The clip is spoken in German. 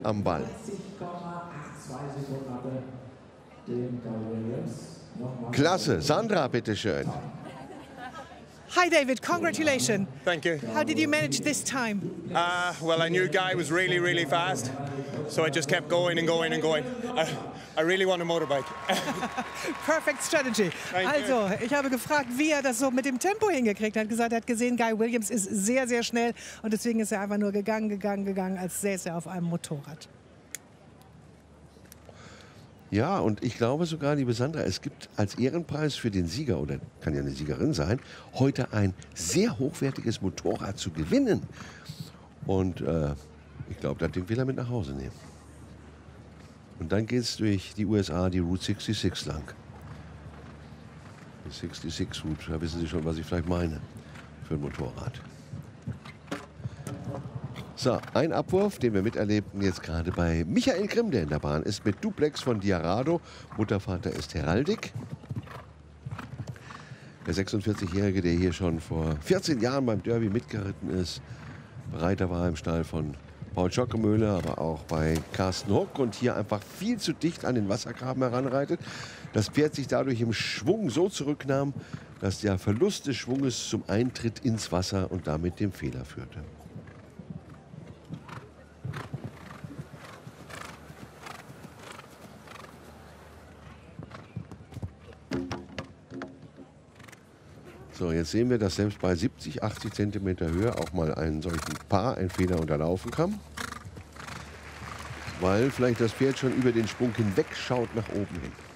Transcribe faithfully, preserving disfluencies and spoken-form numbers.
am Ball. Klasse. Sandra, bitteschön. Hi, David. Congratulations. Thank you. How did you manage this time? Uh, well, I knew Guy was really, really fast, so I just kept going and going and going. I, I really want a motorbike. Perfect strategy. Thank Also, ich habe gefragt, wie er das so mit dem Tempo hingekriegt hat. Er hat gesagt, er hat gesehen, Guy Williams ist sehr, sehr schnell und deswegen ist er einfach nur gegangen, gegangen, gegangen, als säße er auf einem Motorrad. Ja, und ich glaube sogar, liebe Sandra, es gibt als Ehrenpreis für den Sieger, oder kann ja eine Siegerin sein, heute ein sehr hochwertiges Motorrad zu gewinnen. Und äh, ich glaube, das Ding will er mit nach Hause nehmen. Und dann geht es durch die U S A, die Route sechsundsechzig lang. Die sechsundsechzig Route, da wissen Sie schon, was ich vielleicht meine für ein Motorrad. So, ein Abwurf, den wir miterlebten jetzt gerade bei Michael Grimm, der in der Bahn ist, mit Duplex von Diarado. Muttervater ist Heraldik. Der sechsundvierzigjährige, der hier schon vor vierzehn Jahren beim Derby mitgeritten ist. Bereiter war im Stall von Paul Schockemöhle, aber auch bei Carsten Huck und hier einfach viel zu dicht an den Wassergraben heranreitet. Das Pferd sich dadurch im Schwung so zurücknahm, dass der Verlust des Schwunges zum Eintritt ins Wasser und damit dem Fehler führte. So, jetzt sehen wir, dass selbst bei siebzig, achtzig Zentimeter Höhe auch mal einen solchen Paar ein Fehler unterlaufen kann. Weil vielleicht das Pferd schon über den Sprung hinweg schaut nach oben hin.